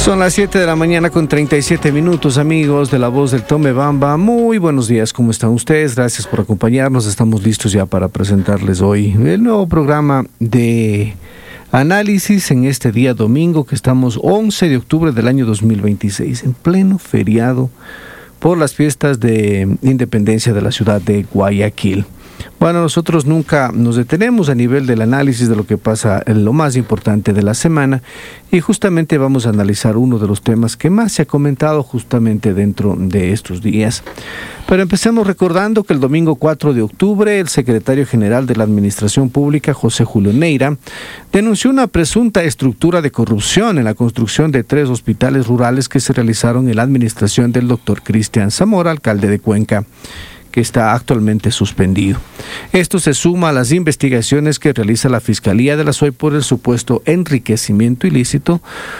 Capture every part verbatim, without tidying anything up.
Son las siete de la mañana con treinta y siete minutos, amigos de La Voz del Tomebamba. Muy buenos días, ¿cómo están ustedes? Gracias por acompañarnos. Estamos listos ya para presentarles hoy el nuevo programa de análisis en este día domingo, que estamos once de octubre del año dos mil veintiséis, en pleno feriado por las fiestas de independencia de la ciudad de Guayaquil. Bueno, nosotros nunca nos detenemos a nivel del análisis de lo que pasa en lo más importante de la semana, y justamente vamos a analizar uno de los temas que más se ha comentado justamente dentro de estos días. Pero empecemos recordando que el domingo cuatro de octubre el secretario general de la Administración Pública, José Julio Neira, denunció una presunta estructura de corrupción en la construcción de tres hospitales rurales que se realizaron en la administración del doctor Cristian Zamora, alcalde de Cuenca, que está actualmente suspendido. Esto se suma a las investigaciones que realiza la Fiscalía de la S O E por el supuesto enriquecimiento ilícito.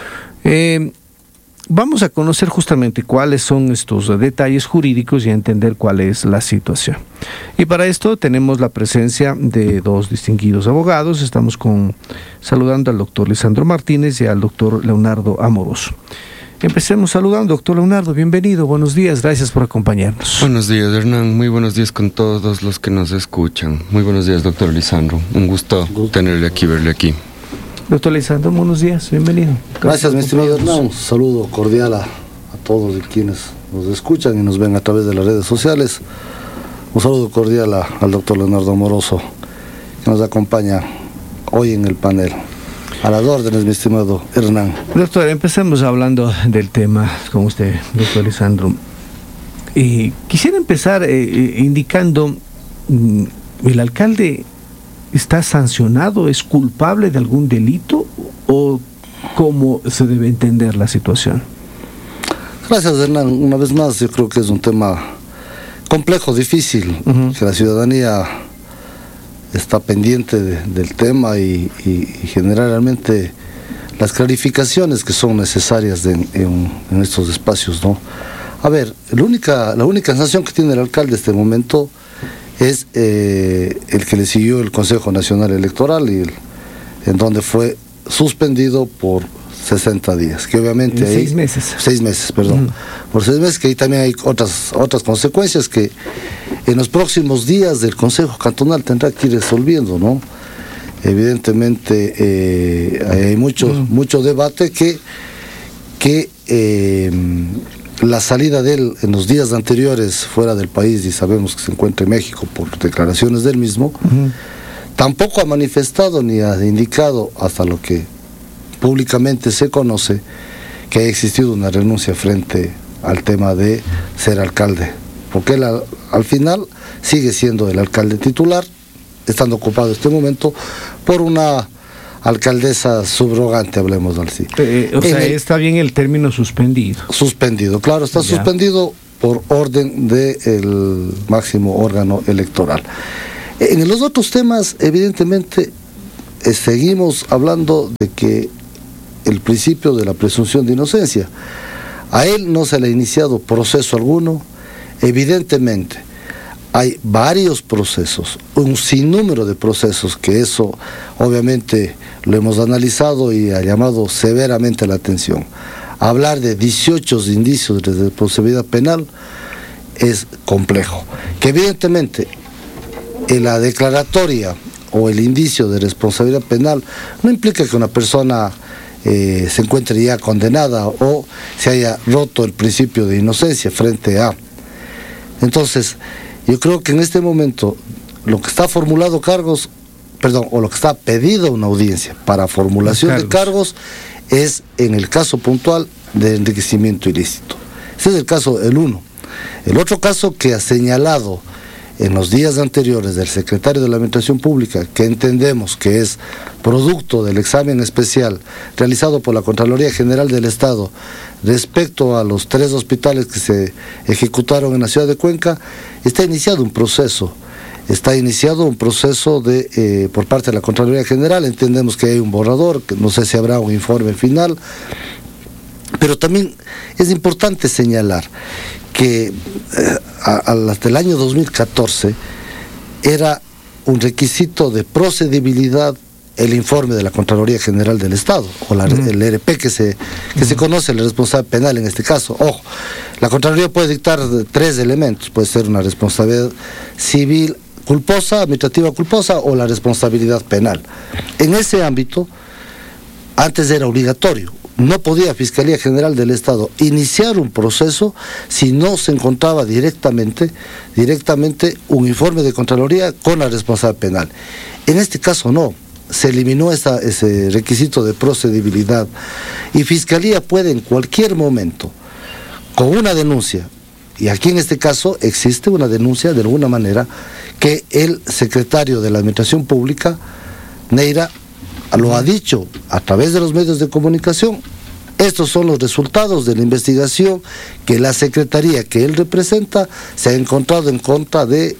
Eh, vamos a conocer justamente cuáles son estos detalles jurídicos y a entender cuál es la situación. Y para esto tenemos la presencia de dos distinguidos abogados. Estamos con, saludando al doctor Lisandro Martínez y al doctor Leonardo Amoroso. Empecemos saludando, doctor Leonardo, bienvenido, buenos días, gracias por acompañarnos. Buenos días, Hernán, muy buenos días con todos los que nos escuchan. Muy buenos días, doctor Lisandro, un gusto, gusto. tenerle aquí, verle aquí. Doctor Lisandro, buenos días, bienvenido. Gracias, Gracias mi estimado Hernán, un saludo cordial a, a todos y quienes nos escuchan y nos ven a través de las redes sociales. Un saludo cordial a, al doctor Leonardo Amoroso, que nos acompaña hoy en el panel. A las órdenes, mi estimado Hernán. Doctor, empecemos hablando del tema con usted, doctor Lisandro. Y quisiera empezar eh, indicando, ¿el alcalde está sancionado, es culpable de algún delito o cómo se debe entender la situación? Gracias, Hernán. Una vez más, yo creo que es un tema complejo, difícil, uh-huh. que la ciudadanía está pendiente de, del tema y, y, y generalmente las clarificaciones que son necesarias de, en, en estos espacios, ¿no? A ver, la única, la única sanción que tiene el alcalde en este momento es eh, el que le siguió el Consejo Nacional Electoral, y el, en donde fue suspendido por sesenta días, que obviamente hay, seis meses. Seis meses, perdón. Uh-huh. Por seis meses, que ahí también hay otras, otras consecuencias que en los próximos días del Consejo Cantonal tendrá que ir resolviendo, ¿no? Evidentemente eh, hay mucho, uh-huh. mucho debate que, que eh, la salida de él en los días anteriores fuera del país, y sabemos que se encuentra en México por declaraciones del mismo, uh-huh. tampoco ha manifestado ni ha indicado, hasta lo que públicamente se conoce, que haya existido una renuncia frente al tema de ser alcalde, porque él al, al final sigue siendo el alcalde titular, estando ocupado en este momento por una alcaldesa subrogante, hablemos así. Eh, o sea, el, está bien el término suspendido. Suspendido, claro, está ya. suspendido por orden del máximo órgano electoral. En los otros temas, evidentemente, eh, seguimos hablando de que el principio de la presunción de inocencia. A él no se le ha iniciado proceso alguno. Evidentemente, hay varios procesos, un sinnúmero de procesos, que eso obviamente lo hemos analizado y ha llamado severamente la atención. Hablar de dieciocho indicios de responsabilidad penal es complejo. Que evidentemente en la declaratoria o el indicio de responsabilidad penal no implica que una persona Eh, se encuentre ya condenada o se haya roto el principio de inocencia frente a. Entonces, yo creo que en este momento lo que está formulado cargos, perdón, o lo que está pedido una audiencia para formulación cargos. de cargos es en el caso puntual de enriquecimiento ilícito. Ese es el caso, el uno. El otro caso que ha señalado en los días anteriores del secretario de la Administración Pública, que entendemos que es producto del examen especial realizado por la Contraloría General del Estado respecto a los tres hospitales que se ejecutaron en la ciudad de Cuenca, está iniciado un proceso, está iniciado un proceso de eh, por parte de la Contraloría General. Entendemos que hay un borrador, que no sé si habrá un informe final, pero también es importante señalar que eh, hasta el año dos mil catorce era un requisito de procedibilidad el informe de la Contraloría General del Estado, o la, uh-huh. el E R P que se, que uh-huh. se conoce, el responsable penal en este caso. Ojo, la Contraloría puede dictar tres elementos, puede ser una responsabilidad civil culposa, administrativa culposa o la responsabilidad penal. En ese ámbito, antes era obligatorio, no podía Fiscalía General del Estado iniciar un proceso si no se encontraba directamente, directamente un informe de Contraloría con la responsabilidad penal. En este caso no, se eliminó esa, ese requisito de procedibilidad y Fiscalía puede en cualquier momento, con una denuncia, y aquí en este caso existe una denuncia de alguna manera que el secretario de la Administración Pública, Neira, lo ha dicho a través de los medios de comunicación. Estos son los resultados de la investigación que la secretaría que él representa se ha encontrado en contra de,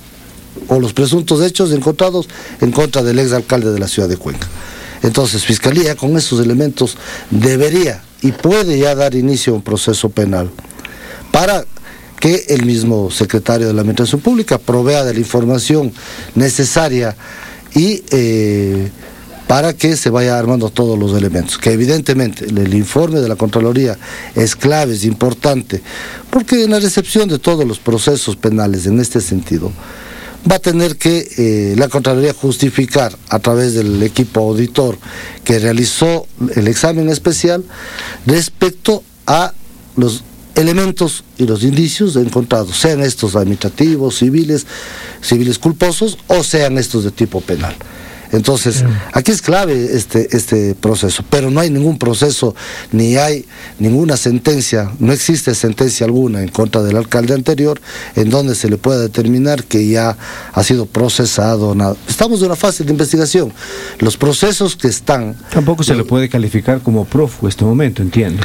o los presuntos hechos encontrados en contra del exalcalde de la ciudad de Cuenca. Entonces, Fiscalía con esos elementos debería y puede ya dar inicio a un proceso penal para que el mismo secretario de la Administración Pública provea de la información necesaria y eh, para que se vaya armando todos los elementos, que evidentemente el informe de la Contraloría es clave, es importante, porque en la recepción de todos los procesos penales en este sentido, va a tener que eh, la Contraloría justificar a través del equipo auditor que realizó el examen especial respecto a los elementos y los indicios encontrados, sean estos administrativos, civiles, civiles culposos o sean estos de tipo penal. Entonces, aquí es clave este, este proceso, pero no hay ningún proceso, ni hay ninguna sentencia, no existe sentencia alguna en contra del alcalde anterior en donde se le pueda determinar que ya ha sido procesado, nada. Estamos en una fase de investigación. Los procesos que están... Tampoco se le puede calificar como prófugo en este momento, entiendo.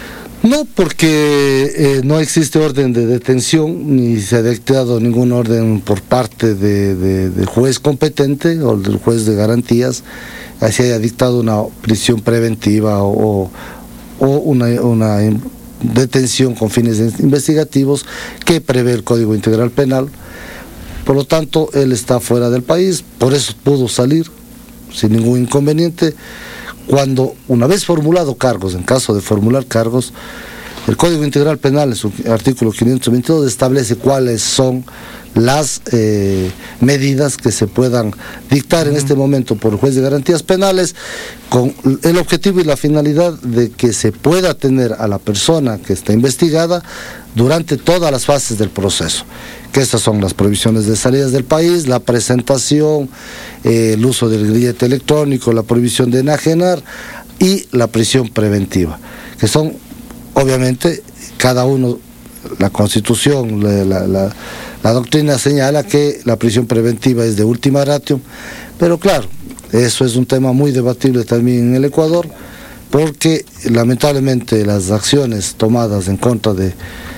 No, porque eh, no existe orden de detención, ni se ha dictado ningún orden por parte de, de, del juez competente o del juez de garantías, así haya dictado una prisión preventiva o, o una, una detención con fines investigativos que prevé el Código Integral Penal. Por lo tanto, él está fuera del país, por eso pudo salir sin ningún inconveniente. Cuando, una vez formulado cargos, en caso de formular cargos, el Código Integral Penal, en su artículo quinientos veintidós, establece cuáles son las eh, medidas que se puedan dictar en este momento por el juez de garantías penales, con el objetivo y la finalidad de que se pueda tener a la persona que está investigada durante todas las fases del proceso, que estas son las prohibiciones de salidas del país, la presentación, eh, el uso del grillete electrónico, la prohibición de enajenar y la prisión preventiva, que son, obviamente, cada uno, la Constitución, la, la, la, la doctrina señala que la prisión preventiva es de última ratio, pero claro, eso es un tema muy debatible también en el Ecuador, porque lamentablemente las acciones tomadas en contra de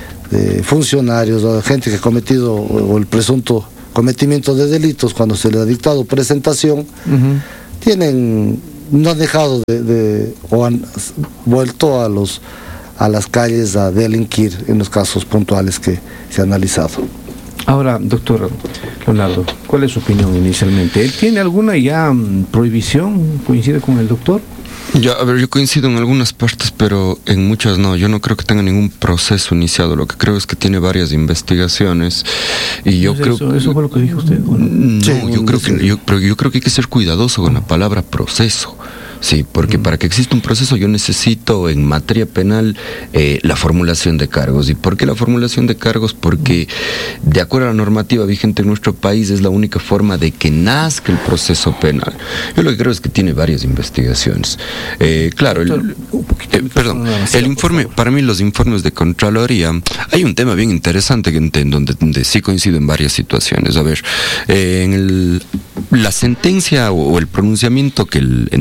de funcionarios o de gente que ha cometido o el presunto cometimiento de delitos cuando se le ha dictado presentación, uh-huh. tienen, no han dejado de, de o han vuelto a los a las calles a delinquir en los casos puntuales que se han analizado. Ahora, doctor Leonardo, ¿cuál es su opinión inicialmente? ¿Él tiene alguna ya um, prohibición? ¿Coincide con el doctor? Ya, a ver, yo coincido en algunas partes, pero en muchas no. Yo no creo que tenga ningún proceso iniciado. Lo que creo es que tiene varias investigaciones y yo creo eso, eso fue lo que dijo usted. Bueno, no, sí, yo creo que yo, pero yo creo que hay que ser cuidadoso con la palabra proceso. Sí, porque mm. para que exista un proceso yo necesito en materia penal eh, la formulación de cargos. ¿Y por qué la formulación de cargos? Porque de acuerdo a la normativa vigente en nuestro país es la única forma de que nazca el proceso penal. Yo lo que creo es que tiene varias investigaciones. Eh, claro, el, eh, perdón, el informe, para mí los informes de Contraloría, hay un tema bien interesante que en donde, donde sí coincido en varias situaciones. A ver, eh, en el, la sentencia o, o el pronunciamiento que el, en donde la Corte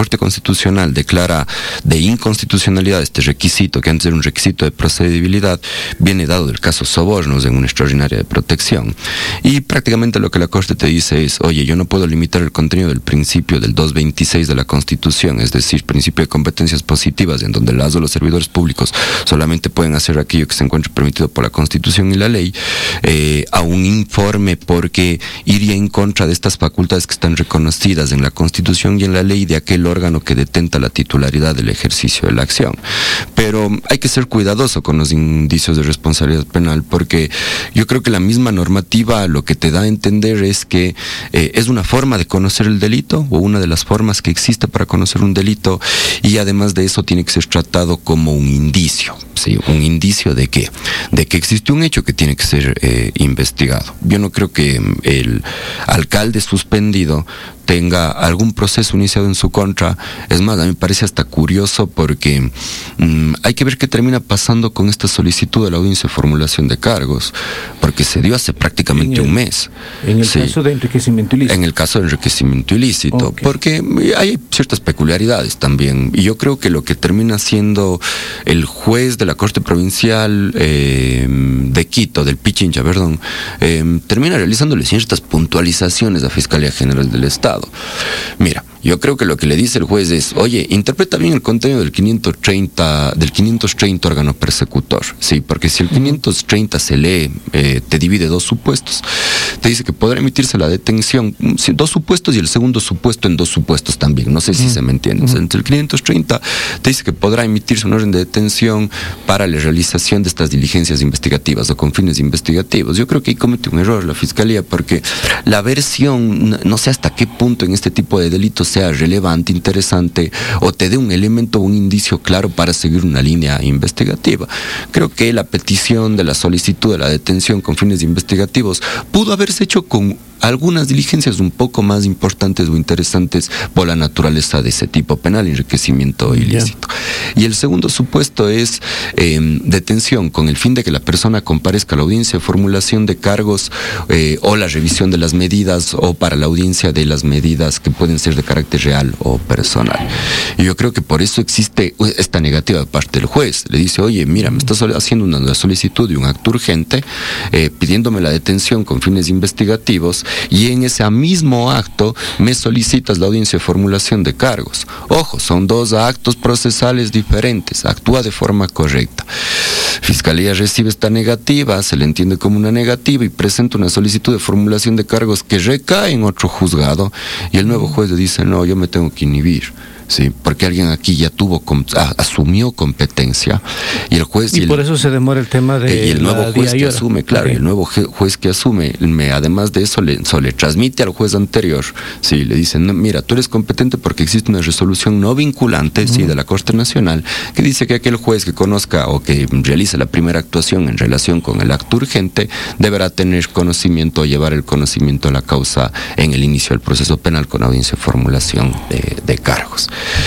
Corte Constitucional declara de inconstitucionalidad este requisito, que antes era un requisito de procedibilidad, viene dado del caso sobornos en una extraordinaria de protección. Y prácticamente lo que la Corte te dice es, oye, yo no puedo limitar el contenido del principio del doscientos veintiséis de la Constitución, es decir, principio de competencias positivas, en donde las de los servidores públicos solamente pueden hacer aquello que se encuentre permitido por la Constitución y la ley, eh, a un informe, porque iría en contra de estas facultades que están reconocidas en la Constitución y en la ley de aquel órgano que detenta la titularidad del ejercicio de la acción. Pero hay que ser cuidadoso con los indicios de responsabilidad penal, porque yo creo que la misma normativa lo que te da a entender es que eh, es una forma de conocer el delito, o una de las formas que existe para conocer un delito, y además de eso tiene que ser tratado como un indicio, ¿sí? Un indicio de qué, de que existe un hecho que tiene que ser eh, investigado. Yo no creo que el alcalde suspendido tenga algún proceso iniciado en su contra. Es más, a mí me parece hasta curioso, porque mmm, hay que ver qué termina pasando con esta solicitud de la audiencia de formulación de cargos, porque se dio hace prácticamente el, un mes. En el sí, caso de enriquecimiento ilícito. En el caso de enriquecimiento ilícito, okay. Porque hay ciertas peculiaridades también, y yo creo que lo que termina siendo el juez de la Corte Provincial eh, de Quito, del Pichincha, perdón, eh, termina realizándole ciertas puntualizaciones a Fiscalía General del Estado. Mira, yo creo que lo que le dice el juez es, oye, interpreta bien el contenido del quinientos treinta, del quinientos treinta órgano persecutor, sí, porque si el quinientos treinta se lee, eh, te divide dos supuestos, te dice que podrá emitirse la detención, dos supuestos, y el segundo supuesto en dos supuestos también, no sé si uh-huh. se me entiende. Uh-huh. Entre el quinientos treinta te dice que podrá emitirse un orden de detención para la realización de estas diligencias investigativas o con fines investigativos. Yo creo que ahí comete un error la Fiscalía, porque la versión, no sé hasta qué punto en este tipo de delitos sea relevante, interesante, o te dé un elemento o un indicio claro para seguir una línea investigativa. Creo que la petición de la solicitud de la detención con fines investigativos pudo haberse hecho con algunas diligencias un poco más importantes o interesantes por la naturaleza de ese tipo penal, enriquecimiento ilícito. Yeah. Y el segundo supuesto es eh, detención con el fin de que la persona comparezca a la audiencia de formulación de cargos eh, o la revisión de las medidas, o para la audiencia de las medidas que pueden ser de carácter real o personal. Y yo creo que por eso existe esta negativa de parte del juez. Le dice, oye, mira, me estás haciendo una solicitud de un acto urgente, eh, pidiéndome la detención con fines investigativos, y en ese mismo acto me solicitas la audiencia de formulación de cargos. Ojo, son dos actos procesales diferentes, actúa de forma correcta. Fiscalía recibe esta negativa, se le entiende como una negativa, y presenta una solicitud de formulación de cargos que recae en otro juzgado, y el nuevo juez le dice, no, yo me tengo que inhibir. Sí, porque alguien aquí ya tuvo, asumió competencia, y el juez... Y, y por el, eso se demora el tema de... Y el nuevo juez que asume, claro, okay. el nuevo juez que asume, me, además de eso, le, so, le transmite al juez anterior, sí, le dicen, no, mira, tú eres competente porque existe una resolución no vinculante, uh-huh. sí, de la Corte Nacional, que dice que aquel juez que conozca o que realice la primera actuación en relación con el acto urgente, deberá tener conocimiento o llevar el conocimiento de la causa en el inicio del proceso penal con audiencia de formulación de, de cargos.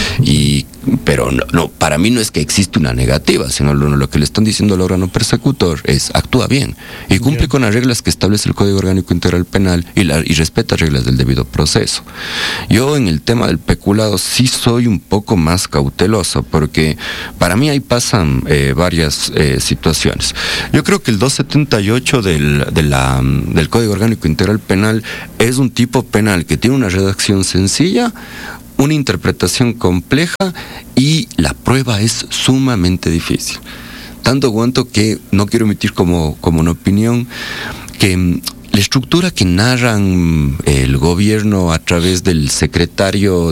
Y, pero no, no, para mí no es que existe una negativa, sino lo, lo que le están diciendo al órgano persecutor es, actúa bien y cumple yeah. con las reglas que establece el Código Orgánico Integral Penal, y, la, y respeta reglas del debido proceso. Yo en el tema del peculado sí soy un poco más cauteloso, porque para mí ahí pasan eh, varias eh, situaciones. Yo creo que el doscientos setenta y ocho del, de la, del Código Orgánico Integral Penal es un tipo penal que tiene una redacción sencilla, una interpretación compleja, y la prueba es sumamente difícil. Tanto cuanto que no quiero emitir como, como una opinión que la estructura que narran el gobierno a través del secretario